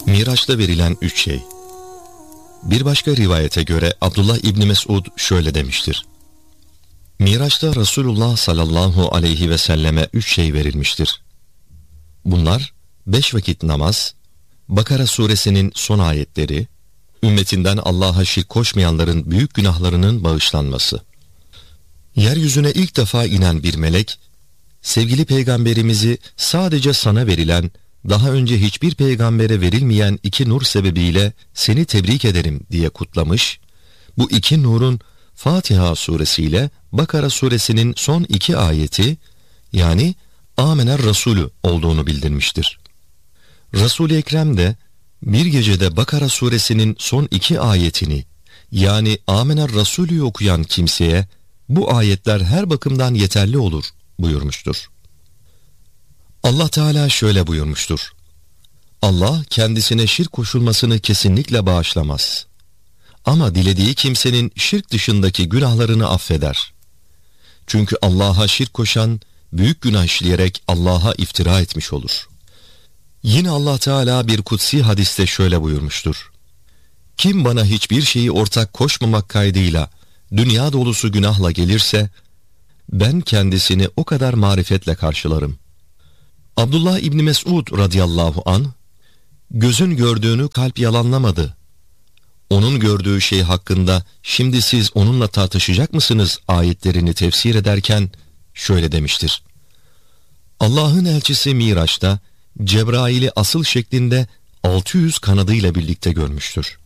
Miraç'ta verilen 3 şey. Bir başka rivayete göre Abdullah İbni Mesud şöyle demiştir. Miraç'ta Resulullah sallallahu aleyhi ve selleme 3 şey verilmiştir. Bunlar 5 vakit namaz, Bakara suresinin son ayetleri, ümmetinden Allah'a şirk koşmayanların büyük günahlarının bağışlanması. Yeryüzüne ilk defa inen bir melek, sevgili peygamberimizi sadece sana verilen, daha önce hiçbir peygambere verilmeyen 2 nur sebebiyle seni tebrik ederim diye kutlamış, bu 2 nurun Fatiha suresiyle Bakara suresinin son 2 ayeti, yani Amener Resulü olduğunu bildirmiştir. Resul-i Ekrem de bir gecede Bakara suresinin son 2 ayetini, yani Amener Resulü okuyan kimseye bu ayetler her bakımdan yeterli olur buyurmuştur. Allah Teala şöyle buyurmuştur. Allah kendisine şirk koşulmasını kesinlikle bağışlamaz. Ama dilediği kimsenin şirk dışındaki günahlarını affeder. Çünkü Allah'a şirk koşan büyük günah işleyerek Allah'a iftira etmiş olur. Yine Allah Teala bir kutsi hadiste şöyle buyurmuştur. Kim bana hiçbir şeyi ortak koşmamak kaydıyla dünya dolusu günahla gelirse, ben kendisini o kadar marifetle karşılarım. Abdullah İbni Mesud radıyallahu an, gözün gördüğünü kalp yalanlamadı. Onun gördüğü şey hakkında şimdi siz onunla tartışacak mısınız ayetlerini tefsir ederken şöyle demiştir. Allah'ın elçisi Miraç'ta Cebrail'i asıl şeklinde 600 kanadıyla birlikte görmüştür.